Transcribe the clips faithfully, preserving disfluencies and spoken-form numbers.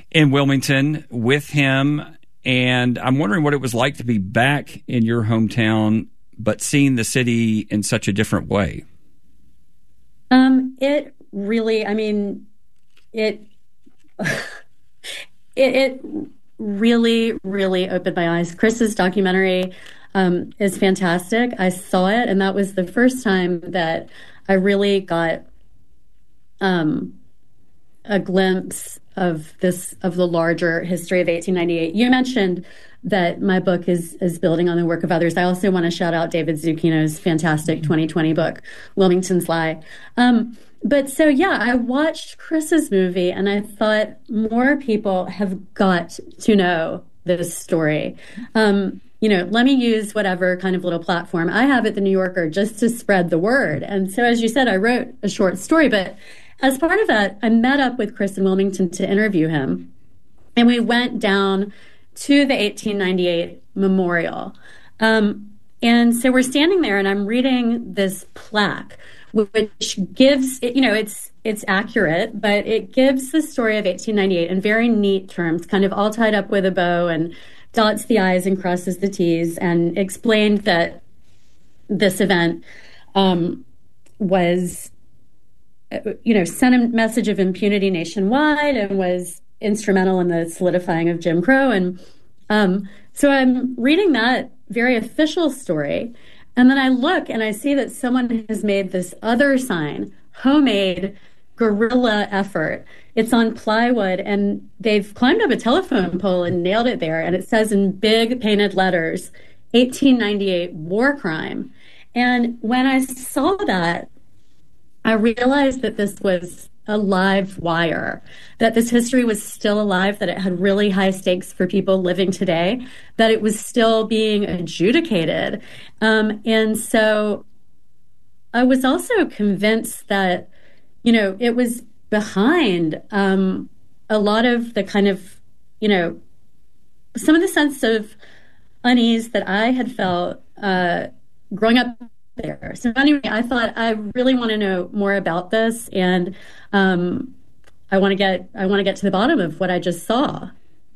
in Wilmington with him, and I'm wondering what it was like to be back in your hometown, but seeing the city in such a different way. Um, it really, I mean, it, it, it really, really opened my eyes. Chris's documentary um, is fantastic. I saw it, and that was the first time that I really got um, a glimpse of this, of the larger history of eighteen ninety-eight. You mentioned that my book is is building on the work of others. I also want to shout out David Zucchino's fantastic twenty twenty book, Wilmington's Lie. Um, but so, yeah, I watched Chris's movie and I thought more people have got to know this story. Um, you know, let me use whatever kind of little platform I have at the New Yorker just to spread the word. And so, as you said, I wrote a short story, but as part of that, I met up with Chris in Wilmington to interview him. And we went down to the eighteen ninety-eight memorial. Um, and so we're standing there and I'm reading this plaque, which gives, you know, it's it's accurate, but it gives the story of eighteen ninety-eight in very neat terms, kind of all tied up with a bow and dots the I's and crosses the T's, and explained that this event um, was, you know, sent a message of impunity nationwide and was instrumental in the solidifying of Jim Crow. And um, so I'm reading that very official story. And then I look and I see that someone has made this other sign, homemade guerrilla effort. It's on plywood and they've climbed up a telephone pole and nailed it there. And it says in big painted letters, eighteen ninety-eight war crime. And when I saw that, I realized that this was a live wire, that this history was still alive, that it had really high stakes for people living today, that it was still being adjudicated. Um, and so I was also convinced that, you know, it was behind um, a lot of the kind of, you know, some of the sense of unease that I had felt uh, growing up there. So anyway, I thought I really want to know more about this, and um, I want to get I want to get to the bottom of what I just saw.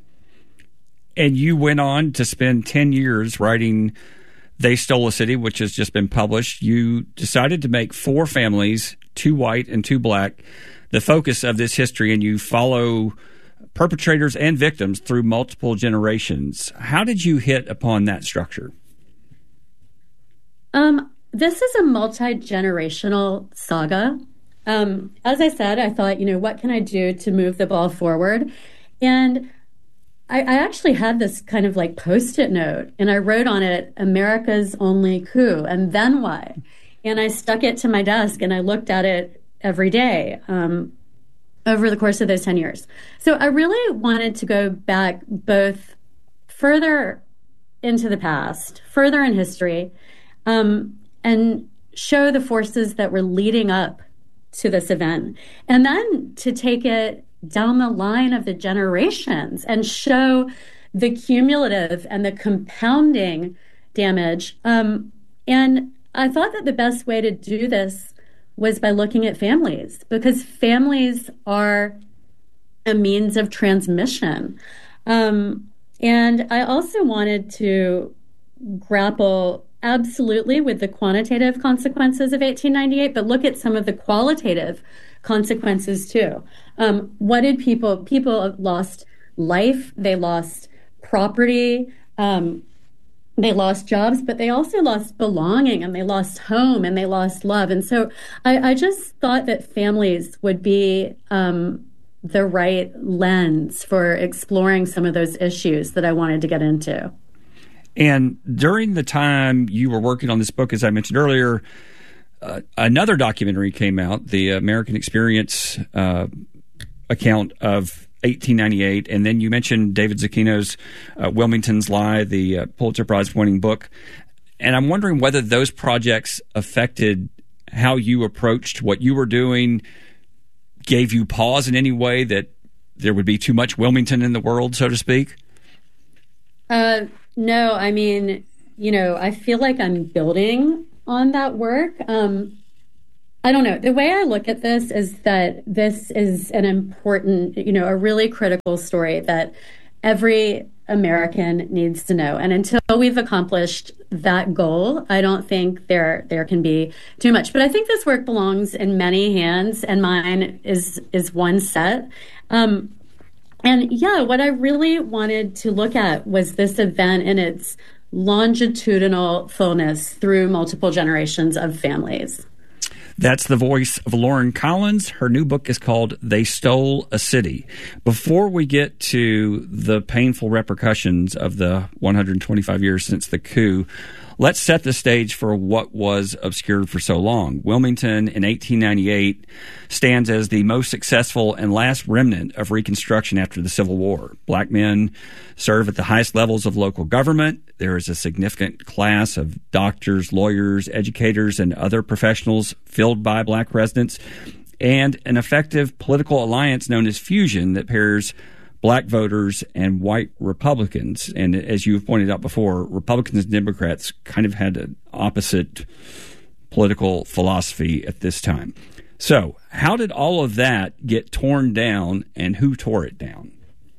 And you went on to spend ten years writing They Stole a City, which has just been published. You decided to make four families, two white and two black, the focus of this history, and you follow perpetrators and victims through multiple generations. How did you hit upon that structure? Um. This is a multi-generational saga. Um, as I said, I thought, you know, what can I do to move the ball forward? And I, I actually had this kind of like Post-it note, and I wrote on it, America's only coup, and then what? And I stuck it to my desk, and I looked at it every day um, over the course of those ten years. So I really wanted to go back both further into the past, further in history, um, and show the forces that were leading up to this event. And then to take it down the line of the generations and show the cumulative and the compounding damage. Um, and I thought that the best way to do this was by looking at families, because families are a means of transmission. Um, and I also wanted to grapple absolutely with the quantitative consequences of eighteen ninety-eight, but look at some of the qualitative consequences too. Um, what did people, people lost life, they lost property, um, they lost jobs, but they also lost belonging, and they lost home, and they lost love. And so I, I just thought that families would be um, the right lens for exploring some of those issues that I wanted to get into. And during the time you were working on this book, as I mentioned earlier, uh, another documentary came out, the American Experience uh, account of eighteen ninety-eight. And then you mentioned David Zucchino's uh, Wilmington's Lie, the uh, Pulitzer Prize-winning book. And I'm wondering whether those projects affected how you approached what you were doing, gave you pause in any way that there would be too much Wilmington in the world, so to speak? Uh No, I mean, you know, I feel like I'm building on that work. Um, I don't know. The way I look at this is that this is an important, you know, a really critical story that every American needs to know. And until we've accomplished that goal, I don't think there there can be too much. But I think this work belongs in many hands, and mine is is one set. Um, and yeah, what I really wanted to look at was this event in its longitudinal fullness through multiple generations of families. That's the voice of Lauren Collins. Her new book is called They Stole a City. Before we get to the painful repercussions of the one hundred twenty-five years since the coup, let's set the stage for what was obscured for so long. Wilmington in eighteen ninety-eight stands as the most successful and last remnant of Reconstruction after the Civil War. Black men serve at the highest levels of local government. There is a significant class of doctors, lawyers, educators, and other professionals filled by black residents, and an effective political alliance known as Fusion that pairs black voters and white Republicans. And as you've pointed out before, Republicans and Democrats kind of had an opposite political philosophy at this time. So how did all of that get torn down, and who tore it down?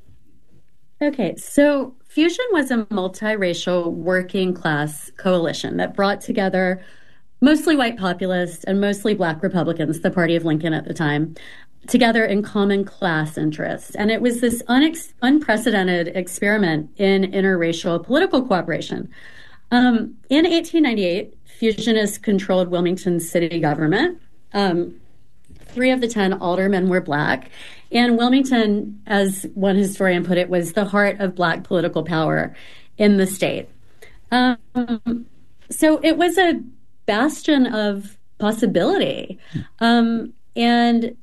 Okay, so Fusion was a multiracial working class coalition that brought together mostly white populists and mostly black Republicans, the party of Lincoln at the time, together in common class interests. And it was this unex- unprecedented experiment in interracial political cooperation. Um, in eighteen ninety-eight, Fusionists controlled Wilmington's city government. Um, three of the ten aldermen were black. And Wilmington, as one historian put it, was the heart of black political power in the state. Um, so it was a bastion of possibility. Um, and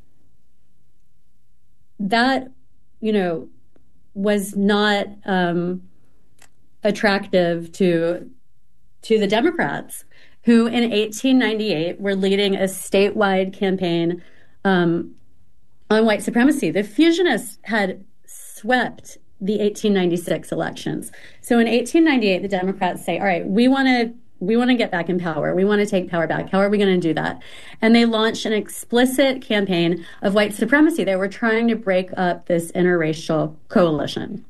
that, you know, was not um, attractive to to the Democrats, who in eighteen ninety-eight were leading a statewide campaign um, on white supremacy. The Fusionists had swept the eighteen ninety-six elections. So in eighteen ninety-eight, the Democrats say, all right, we want to we want to get back in power. We want to take power back. How are we going to do that? And they launched an explicit campaign of white supremacy. They were trying to break up this interracial coalition.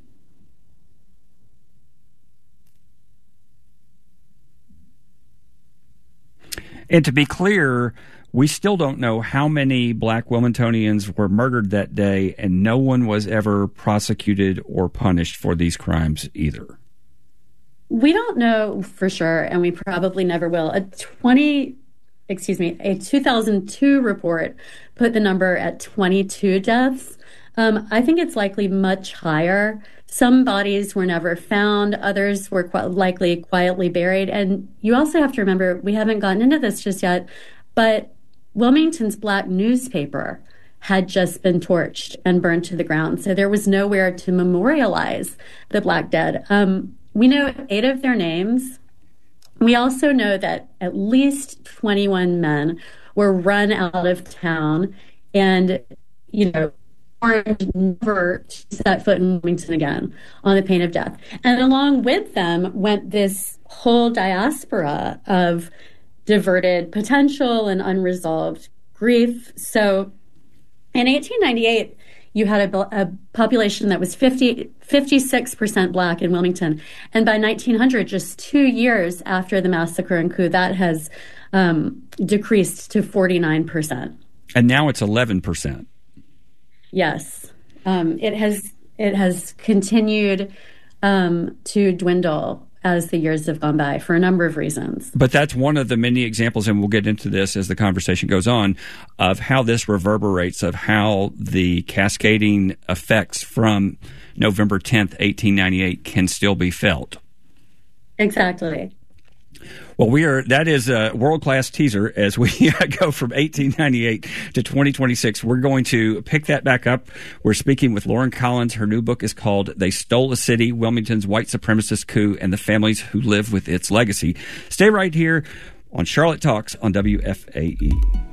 And to be clear, we still don't know how many black Wilmingtonians were murdered that day, and no one was ever prosecuted or punished for these crimes either. We don't know for sure, and we probably never will. A twenty, excuse me, a two thousand two report put the number at twenty-two deaths. Um, I think it's likely much higher. Some bodies were never found. Others were quite likely quietly buried. And you also have to remember, we haven't gotten into this just yet, but Wilmington's black newspaper had just been torched and burned to the ground. So there was nowhere to memorialize the black dead. Um, we know eight of their names. We also know that at least twenty-one men were run out of town and, you know, never to set foot in Wilmington again on the pain of death. And along with them went this whole diaspora of diverted potential and unresolved grief. So in eighteen ninety-eight, you had a, a population that was fifty, fifty-six percent black in Wilmington. And by nineteen hundred, just two years after the massacre and coup, that has um, decreased to forty-nine percent. And now it's eleven percent. Yes, um, it has it has continued um, to dwindle as the years have gone by for a number of reasons. But that's one of the many examples, and we'll get into this as the conversation goes on, of how this reverberates, of how the cascading effects from November tenth, eighteen ninety-eight can still be felt. Exactly. Well, we are. That is a world-class teaser as we go from eighteen ninety-eight to twenty twenty-six. We're going to pick that back up. We're speaking with Lauren Collins. Her new book is called They Stole a City, Wilmington's White Supremacist Coup and the Families Who Live with Its Legacy. Stay right here on Charlotte Talks on W F A E.